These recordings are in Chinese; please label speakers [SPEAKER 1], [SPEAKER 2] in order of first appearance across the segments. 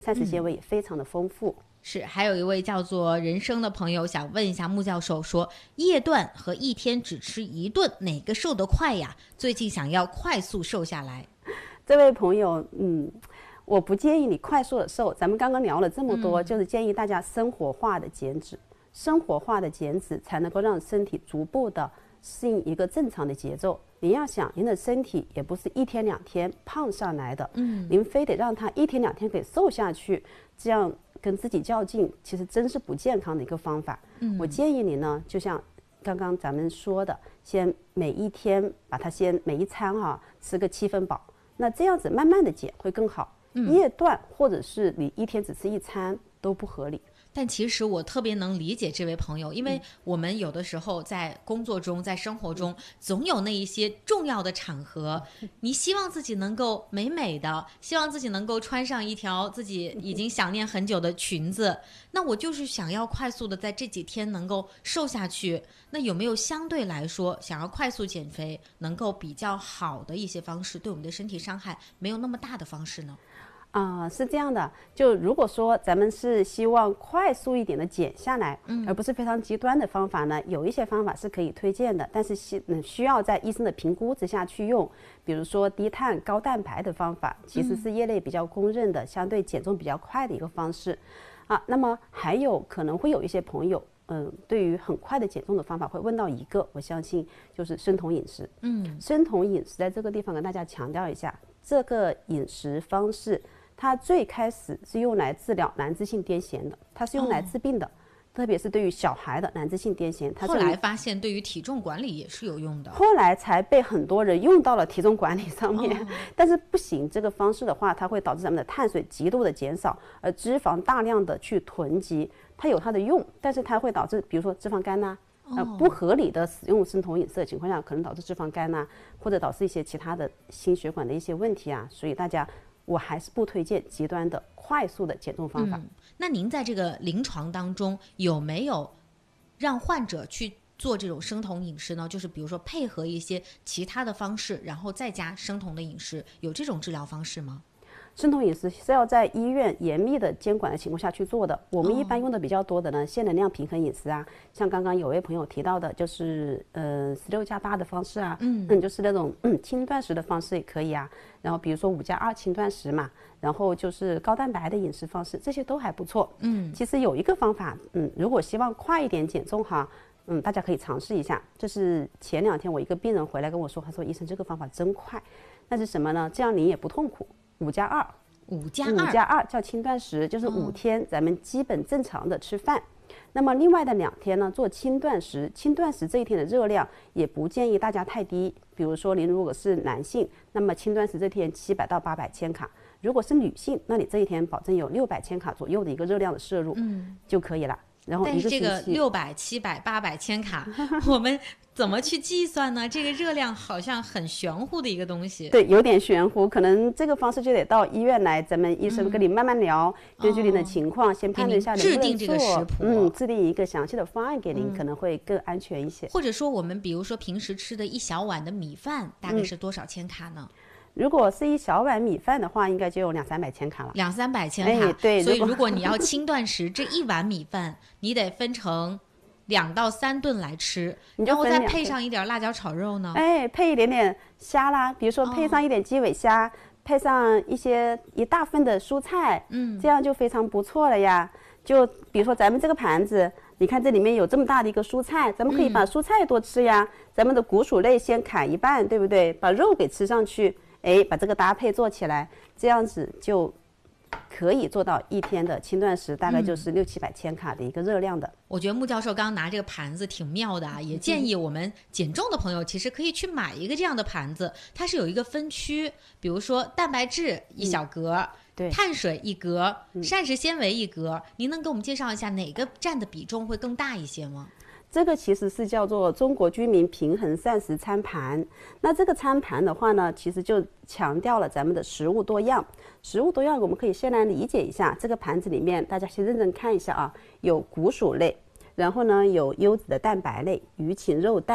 [SPEAKER 1] 膳食纤维也非常的丰富。
[SPEAKER 2] 是，还有一位叫做人生的朋友想问一下穆教授说，夜断和一天只吃一顿哪个瘦得快呀？最近想要快速瘦下来。
[SPEAKER 1] 这位朋友，我不建议你快速的瘦，咱们刚刚聊了这么多，就是建议大家生活化的减脂，生活化的减脂才能够让身体逐步的适应一个正常的节奏。你要想，您的身体也不是一天两天胖上来的，您非得让它一天两天给瘦下去，这样跟自己较劲，其实真是不健康的一个方法。我建议你呢，就像刚刚咱们说的，先每一天把它先每一餐吃个7分饱，那这样子慢慢的减会更好。夜断或者是你一天只吃一餐都不合理。
[SPEAKER 2] 但其实我特别能理解这位朋友，因为我们有的时候在工作中在生活中总有那一些重要的场合，你希望自己能够美美的，希望自己能够穿上一条自己已经想念很久的裙子，那我就是想要快速的在这几天能够瘦下去。那有没有相对来说想要快速减肥能够比较好的一些方式，对我们的身体伤害没有那么大的方式呢？
[SPEAKER 1] 是这样的，就如果说咱们是希望快速一点的减下来，而不是非常极端的方法呢，有一些方法是可以推荐的，但是需要在医生的评估之下去用。比如说低碳高蛋白的方法，其实是业内比较公认的，相对减重比较快的一个方式。那么还有可能会有一些朋友，对于很快的减重的方法会问到一个，我相信就是生酮饮食。生酮饮食在这个地方跟大家强调一下，这个饮食方式它最开始是用来治疗难治性癫痫的，它是用来治病的，特别是对于小孩的难治性癫痫。它
[SPEAKER 2] 后来发现对于体重管理也是有用的，
[SPEAKER 1] 后来才被很多人用到了体重管理上面。但是不行，这个方式的话，它会导致咱们的碳水极度的减少，而脂肪大量的去囤积。它有它的用，但是它会导致比如说脂肪肝不合理的使用生酮饮食的情况下，可能导致脂肪肝或者导致一些其他的心血管的一些问题所以大家，我还是不推荐极端的快速的减重方法。
[SPEAKER 2] 那您在这个临床当中有没有让患者去做这种生酮饮食呢？就是比如说配合一些其他的方式，然后再加生酮的饮食，有这种治疗方式吗？
[SPEAKER 1] 生酮饮食是要在医院严密的监管的情况下去做的。我们一般用的比较多的呢，限能量平衡饮食像刚刚有位朋友提到的，就是16+8的方式就是那种轻断食的方式也可以然后比如说5+2轻断食嘛，然后就是高蛋白的饮食方式，这些都还不错。其实有一个方法，如果希望快一点减重大家可以尝试一下。就是前2天我一个病人回来跟我说，他说医生这个方法真快，那是什么呢？这样你也不痛苦。5+2叫轻断食，就是5天咱们基本正常的吃饭。那么另外的2天呢做轻断食。轻断食这一天的热量也不建议大家太低，比如说您如果是男性，那么轻断食这天700到800千卡；如果是女性，那你这一天保证有600千卡左右的一个热量的摄入就可以了。然后
[SPEAKER 2] 但是这个600、700、800千卡，我们怎么去计算呢？这个热量好像很玄乎的一个东西。
[SPEAKER 1] 对，有点玄乎，可能这个方式就得到医院来，咱们医生跟你慢慢聊，根据您的情况先判断一下能不能做，
[SPEAKER 2] 制定这个食谱，
[SPEAKER 1] 制定一个详细的方案给您，可能会更安全一些。
[SPEAKER 2] 或者说我们比如说平时吃的一小碗的米饭，大概是多少千卡呢？
[SPEAKER 1] 如果是一小碗米饭的话，应该就有200-300千卡了。
[SPEAKER 2] 200-300千卡，
[SPEAKER 1] 对。
[SPEAKER 2] 所以如果你要轻断食，这一碗米饭你得分成2到3顿来吃，然后再配上一点辣椒炒肉呢？
[SPEAKER 1] 配一点点虾啦，比如说配上一点鸡尾虾，配上一大份的蔬菜，这样就非常不错了呀。就比如说咱们这个盘子，你看这里面有这么大的一个蔬菜，咱们可以把蔬菜多吃呀。咱们的谷薯类先砍一半，对不对？把肉给吃上去。把这个搭配做起来，这样子就可以做到1天的轻断食，大概就是600-700千卡的一个热量的。
[SPEAKER 2] 我觉得穆教授刚刚拿这个盘子挺妙的也建议我们减重的朋友其实可以去买一个这样的盘子，它是有一个分区，比如说蛋白质1小格，碳水1格，膳食纤维1格。您能给我们介绍一下哪个占的比重会更大一些吗？
[SPEAKER 1] 这个其实是叫做中国居民平衡膳食餐盘。那这个餐盘的话呢，其实就强调了咱们的食物多样。食物多样，我们可以先来理解一下。这个盘子里面，大家先认真看一下有谷薯类，然后呢有优质的蛋白类，鱼禽肉蛋，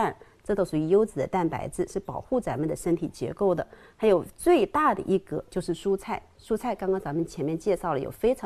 [SPEAKER 1] 这都属于优质的蛋白质，是保护咱们的身体结构的。还有最大的一个就是蔬菜，蔬菜刚刚咱们前面介绍了有非常